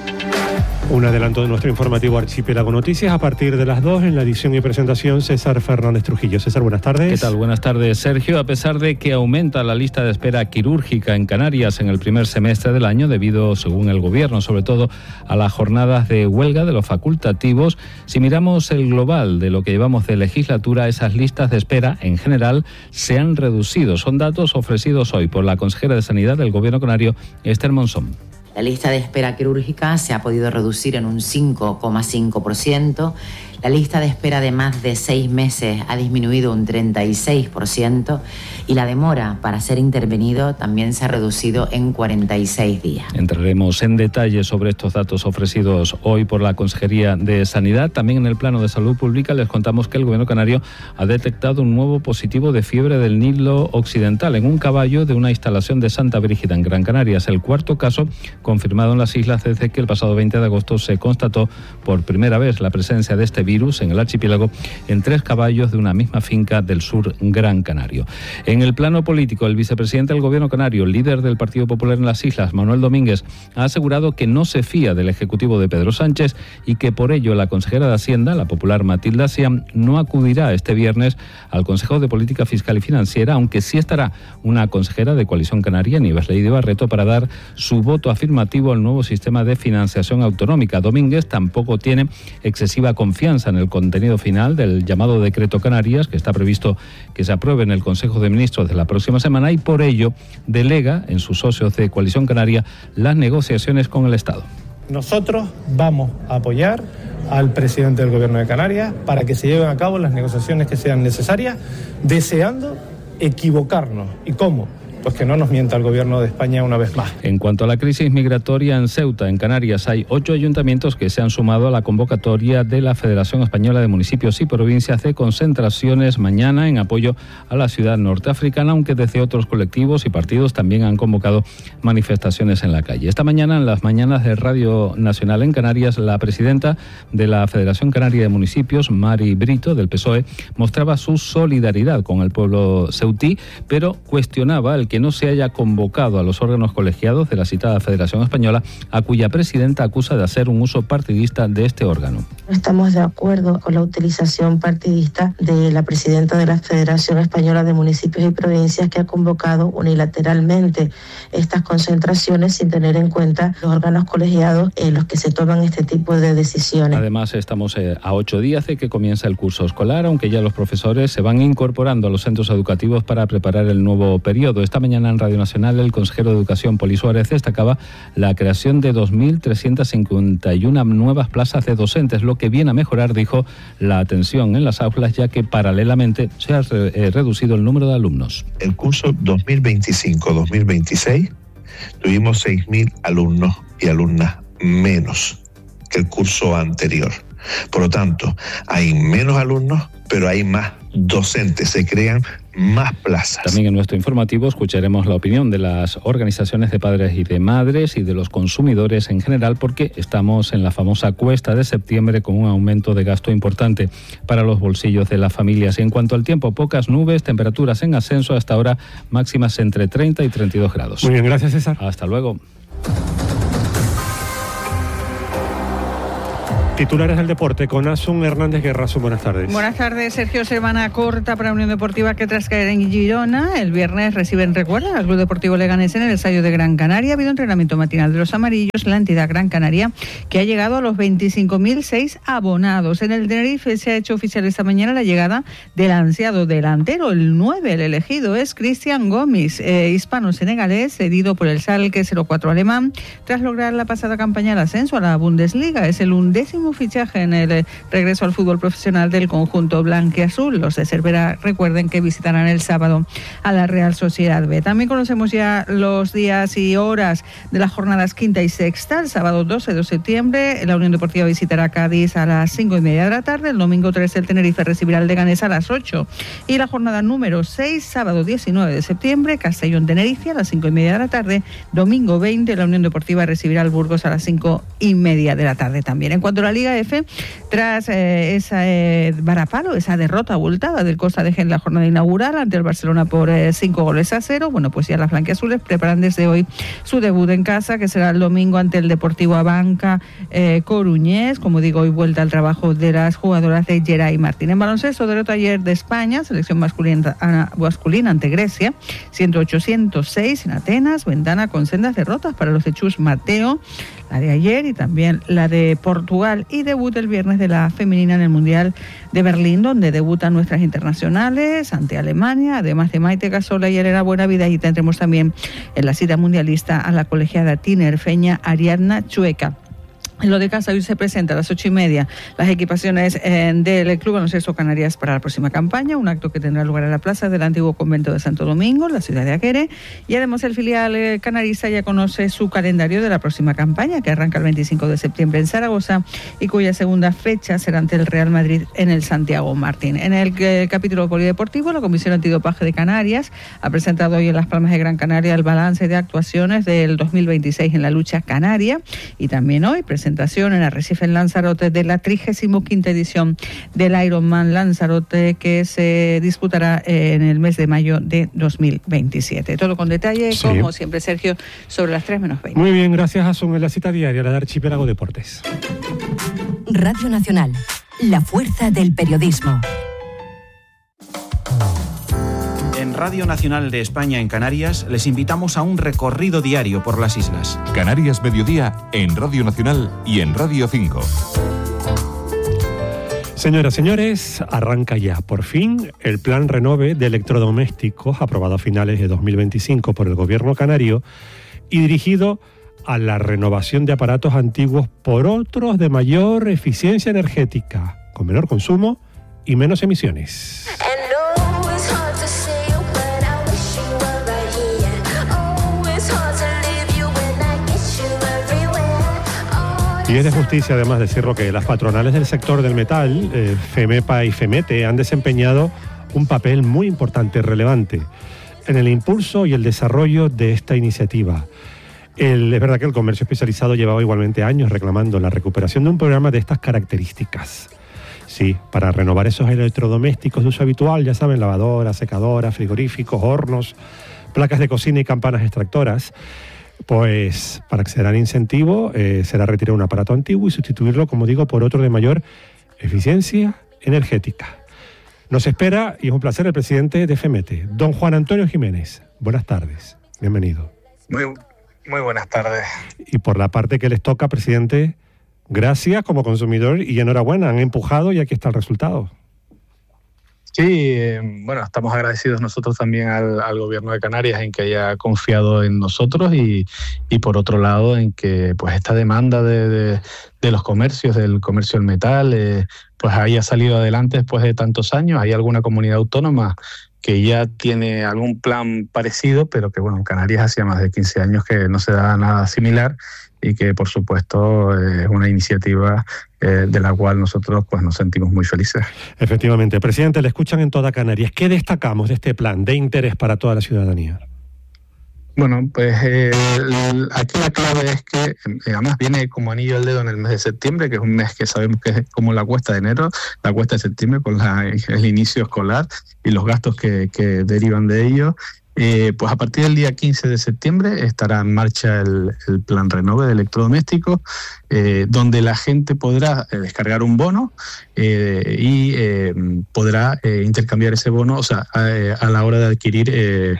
Un adelanto de nuestro informativo Archipiélago Noticias a partir de las 2 en la edición y presentación César Fernández Trujillo. César, buenas tardes. ¿Qué tal? Buenas tardes, Sergio. A pesar de que aumenta la lista de espera quirúrgica en Canarias en el primer semestre del año, debido, según el Gobierno, sobre todo a las jornadas de huelga de los facultativos, si miramos el global de lo que llevamos de legislatura, esas listas de espera, en general, se han reducido. Son datos ofrecidos hoy por la consejera de Sanidad del Gobierno canario, Esther Monzón. La lista de espera quirúrgica se ha podido reducir en un 5,5%. La lista de espera de más de 6 meses ha disminuido un 36% y la demora para ser intervenido también se ha reducido en 46 días. Entraremos en detalle sobre estos datos ofrecidos hoy por la Consejería de Sanidad. También en el plano de salud pública les contamos que el Gobierno canario ha detectado un nuevo positivo de fiebre del Nilo Occidental en un caballo de una instalación de Santa Brígida en Gran Canaria. Es el cuarto caso confirmado en las islas desde que el pasado 20 de agosto se constató por primera vez la presencia de este virus en el archipiélago en 3 caballos de una misma finca del sur Gran Canario. En el plano político, el vicepresidente del Gobierno canario, líder del Partido Popular en las islas, Manuel Domínguez, ha asegurado que no se fía del ejecutivo de Pedro Sánchez y que por ello la consejera de Hacienda, la popular Matilda Siam, no acudirá este viernes al Consejo de Política Fiscal y Financiera, aunque sí estará una consejera de Coalición Canaria, Nieves Leidy Barreto, para dar su voto afirmativo al nuevo sistema de financiación autonómica. Domínguez tampoco tiene excesiva confianza en el contenido final del llamado Decreto Canarias, que está previsto que se apruebe en el Consejo de Ministros de la próxima semana, y por ello delega en sus socios de Coalición Canaria las negociaciones con el Estado. Nosotros vamos a apoyar al presidente del Gobierno de Canarias para que se lleven a cabo las negociaciones que sean necesarias, deseando equivocarnos. ¿Y cómo? Pues que no nos mienta el Gobierno de España una vez más. En cuanto a la crisis migratoria en Ceuta, en Canarias, hay 8 ayuntamientos que se han sumado a la convocatoria de la Federación Española de Municipios y Provincias de concentraciones mañana en apoyo a la ciudad norteafricana, aunque desde otros colectivos y partidos también han convocado manifestaciones en la calle. Esta mañana, en las mañanas de Radio Nacional en Canarias, la presidenta de la Federación Canaria de Municipios, Mari Brito, del PSOE, mostraba su solidaridad con el pueblo ceutí, pero cuestionaba el que no se haya convocado a los órganos colegiados de la citada Federación Española, a cuya presidenta acusa de hacer un uso partidista de este órgano. No estamos de acuerdo con la utilización partidista de la presidenta de la Federación Española de Municipios y Provincias, que ha convocado unilateralmente estas concentraciones sin tener en cuenta los órganos colegiados en los que se toman este tipo de decisiones. Además, estamos a 8 días de que comienza el curso escolar, aunque ya los profesores se van incorporando a los centros educativos para preparar el nuevo periodo. Esta mañana en Radio Nacional el consejero de Educación, Poli Suárez, destacaba la creación de 2.351 nuevas plazas de docentes, lo que viene a mejorar, dijo, la atención en las aulas, ya que paralelamente se ha reducido el número de alumnos. El curso 2025-2026 tuvimos 6.000 alumnos y alumnas menos que el curso anterior. Por lo tanto, hay menos alumnos, pero hay más docentes, se crean más plazas. También en nuestro informativo escucharemos la opinión de las organizaciones de padres y de madres y de los consumidores en general, porque estamos en la famosa cuesta de septiembre con un aumento de gasto importante para los bolsillos de las familias. Y en cuanto al tiempo, pocas nubes, temperaturas en ascenso, hasta ahora máximas entre 30 y 32 grados. Muy bien, gracias, César. Hasta luego. Titulares del deporte con Asun Hernández Guerra. Asun, buenas tardes. Buenas tardes, Sergio. Semana corta para Unión Deportiva, que tras caer en Girona el viernes reciben, recuerda, al Club Deportivo Leganés en el estadio de Gran Canaria. Ha habido entrenamiento matinal de los amarillos, la entidad Gran Canaria, que ha llegado a los 25.006 abonados. En el Tenerife se ha hecho oficial esta mañana la llegada del ansiado delantero, el 9, el elegido es Cristian Gómez, hispano-senegalés, cedido por el Schalke 04 alemán, tras lograr la pasada campaña el ascenso a la Bundesliga. Es el 11º fichaje en el regreso al fútbol profesional del conjunto blanquiazul. Los de Cervera, recuerden que visitarán el sábado a la Real Sociedad B. También conocemos ya los días y horas de las jornadas quinta y sexta. El sábado 12 de septiembre la Unión Deportiva visitará Cádiz a las 5:30 de la tarde. El domingo 13 el Tenerife recibirá al Leganés a las 8. Y la jornada número 6, sábado 19 de septiembre, Castellón-Tenerife a las 5:30 de la tarde. Domingo 20 la Unión Deportiva recibirá al Burgos a las 5:30 de la tarde también. En cuanto a la Liga F tras esa varapalo, esa derrota abultada del Costa de Gen en la jornada inaugural ante el Barcelona por 5-0. Bueno, pues ya las blanquiazules preparan desde hoy su debut en casa, que será el domingo ante el Deportivo Abanca coruñés. Como digo, hoy vuelta al trabajo de las jugadoras de Geray Martín. En baloncesto, derrota ayer de España, selección masculina ante Grecia, 108-106 en Atenas, ventana con sendas derrotas para los de Chus Mateo, la de ayer y también la de Portugal, y debut el viernes de la femenina en el Mundial de Berlín, donde debutan nuestras internacionales ante Alemania, además de Maite Casola y Elena Buenavida, y tendremos también en la cita mundialista a la colegiada tinerfeña Ariadna Chueca. En lo de casa, hoy se presenta a las 8:30 las equipaciones del Club Baloncesto Canarias para la próxima campaña, un acto que tendrá lugar en la plaza del antiguo convento de Santo Domingo, en la ciudad de Aquere, y además el filial canarista ya conoce su calendario de la próxima campaña, que arranca el 25 de septiembre en Zaragoza y cuya segunda fecha será ante el Real Madrid en el Santiago Martín. En el capítulo polideportivo, la Comisión Antidopaje de Canarias ha presentado hoy en Las Palmas de Gran Canaria el balance de actuaciones del 2026 en la lucha canaria, y también hoy presentación en Arrecife, en Lanzarote, de la 35ª edición del Ironman Lanzarote, que se disputará en el mes de mayo de 2027. Todo con detalle, sí, como siempre, Sergio, sobre las 3:20. Muy bien, gracias, Asun. En la cita diaria, la de Archipiélago Deportes. Radio Nacional, la fuerza del periodismo. En Radio Nacional de España en Canarias les invitamos a un recorrido diario por las islas. Canarias Mediodía en Radio Nacional y en Radio 5. Señoras, señores, arranca ya, por fin, el Plan Renove de electrodomésticos aprobado a finales de 2025 por el Gobierno canario y dirigido a la renovación de aparatos antiguos por otros de mayor eficiencia energética, con menor consumo y menos emisiones. Y es de justicia, además, decirlo, que las patronales del sector del metal, FEMEPA y FEMETE, han desempeñado un papel muy importante, relevante, en el impulso y el desarrollo de esta iniciativa. Es verdad que el comercio especializado llevaba igualmente años reclamando la recuperación de un programa de estas características. Sí, para renovar esos electrodomésticos de uso habitual, ya saben, lavadoras, secadoras, frigoríficos, hornos, placas de cocina y campanas extractoras. Pues para que se dan incentivo será retirar un aparato antiguo y sustituirlo, como digo, por otro de mayor eficiencia energética. Nos espera, y es un placer, el presidente de FEMETE, don Juan Antonio Jiménez. Buenas tardes, bienvenido. Muy buenas tardes. Y por la parte que les toca, presidente, gracias como consumidor y enhorabuena, han empujado y aquí está el resultado. Sí, bueno, estamos agradecidos nosotros también al Gobierno de Canarias en que haya confiado en nosotros y por otro lado en que pues esta demanda de los comercios, del comercio del metal, pues haya salido adelante después de tantos años. Hay alguna comunidad autónoma que ya tiene algún plan parecido, pero que bueno, en Canarias hacía más de 15 años que no se da nada similar y que por supuesto es una iniciativa de la cual nosotros pues nos sentimos muy felices. Efectivamente. Presidente, le escuchan en toda Canarias. ¿Qué destacamos de este plan de interés para toda la ciudadanía? Bueno, pues aquí la clave es que además viene como anillo al dedo en el mes de septiembre, que es un mes que sabemos que es como la cuesta de enero, la cuesta de septiembre con el inicio escolar y los gastos que derivan de ello. Pues a partir del día 15 de septiembre estará en marcha el Plan Renove de electrodomésticos, donde la gente podrá descargar un bono y podrá intercambiar ese bono, o sea, a la hora de adquirir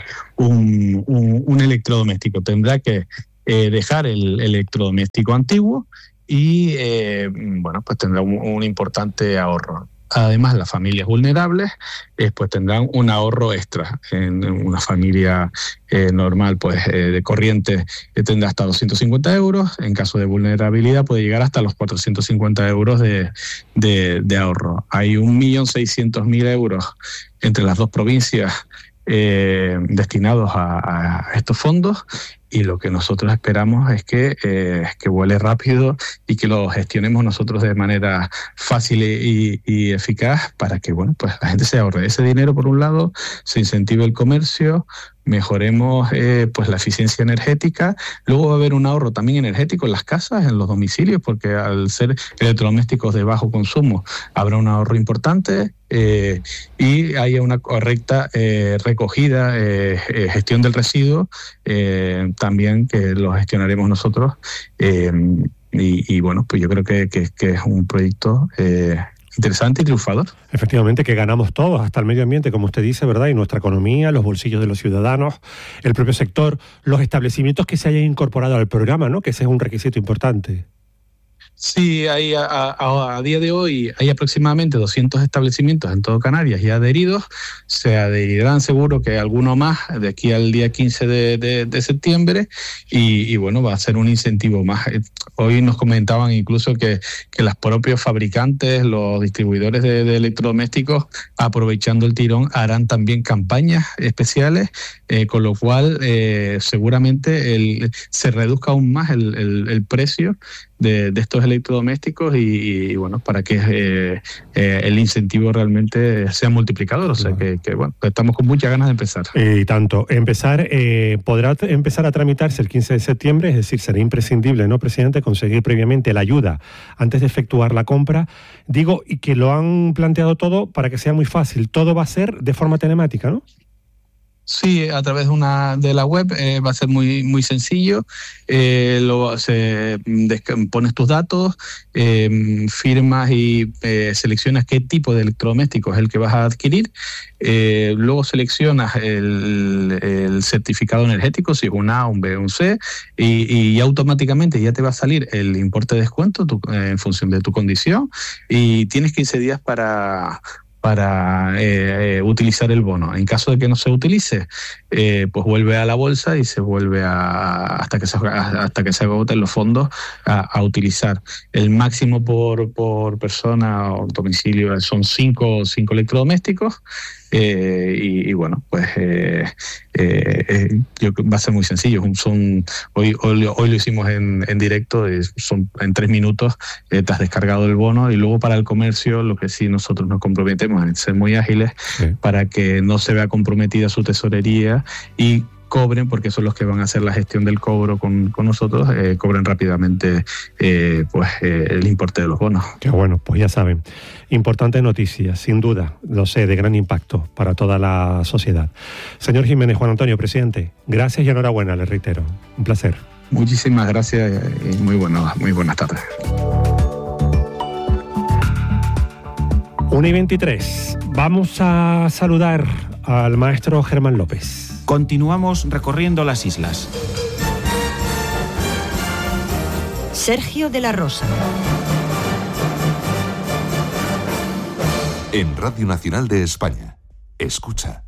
un electrodoméstico. Tendrá que dejar el electrodoméstico antiguo y bueno, pues tendrá un importante ahorro. Además, las familias vulnerables pues tendrán un ahorro extra. En una familia normal, pues de corriente, tendrá hasta 250 euros. En caso de vulnerabilidad puede llegar hasta los 450 euros de ahorro. Hay 1.600.000 euros entre las dos provincias destinados a estos fondos y lo que nosotros esperamos es que vuele rápido y que lo gestionemos nosotros de manera fácil y eficaz para que, bueno, pues la gente se ahorre ese dinero por un lado, se incentive el comercio, mejoremos pues la eficiencia energética. Luego va a haber un ahorro también energético en las casas, en los domicilios, porque al ser electrodomésticos de bajo consumo habrá un ahorro importante y haya una correcta recogida, gestión del residuo, también que lo gestionaremos nosotros. Y bueno, pues yo creo que es un proyecto interesante y triunfador. Efectivamente, que ganamos todos, hasta el medio ambiente, como usted dice, ¿verdad? Y nuestra economía, los bolsillos de los ciudadanos, el propio sector, los establecimientos que se hayan incorporado al programa, ¿no? Que ese es un requisito importante. Sí, hay a día de hoy hay aproximadamente 200 establecimientos en todo Canarias ya adheridos. Se adherirán seguro que alguno más de aquí al día 15 de septiembre y bueno, va a ser un incentivo más. Hoy nos comentaban incluso que los propios fabricantes, los distribuidores de electrodomésticos, aprovechando el tirón, harán también campañas especiales, con lo cual seguramente se reduzca aún más el precio de estos electrodomésticos y bueno, para que el incentivo realmente sea multiplicador. O sea que bueno, estamos con muchas ganas de empezar. Y tanto, podrá empezar a tramitarse el 15 de septiembre, es decir, será imprescindible, ¿no, presidente?, conseguir previamente la ayuda antes de efectuar la compra. Digo, y que lo han planteado todo para que sea muy fácil. Todo va a ser de forma telemática, ¿no? Sí, a través de la web va a ser muy muy sencillo. Pones tus datos, firmas y seleccionas qué tipo de electrodoméstico es el que vas a adquirir. Luego seleccionas el certificado energético, si es un A, un B, un C, y automáticamente ya te va a salir el importe de descuento en función de tu condición, y tienes 15 días para utilizar el bono. En caso de que no se utilice, pues vuelve a la bolsa y se vuelve hasta que se agoten los fondos a utilizar. El máximo por persona o domicilio son 5 electrodomésticos. Y bueno, pues va a ser muy sencillo. Hoy lo hicimos en directo, son en 3 minutos te has descargado el bono, y luego para el comercio lo que sí nosotros nos comprometemos es ser muy ágiles, sí, para que no se vea comprometida su tesorería y cobren, porque son los que van a hacer la gestión del cobro con nosotros, cobren rápidamente el importe de los bonos. Qué bueno, pues ya saben. Importante noticia, sin duda, lo sé, de gran impacto para toda la sociedad. Señor Jiménez Juan Antonio, presidente, gracias y enhorabuena, le reitero. Un placer. Muchísimas gracias y muy buenas tardes. 1:23. Vamos a saludar al maestro Germán López. Continuamos recorriendo las islas. Sergio de la Rosa. En Radio Nacional de España. Escucha.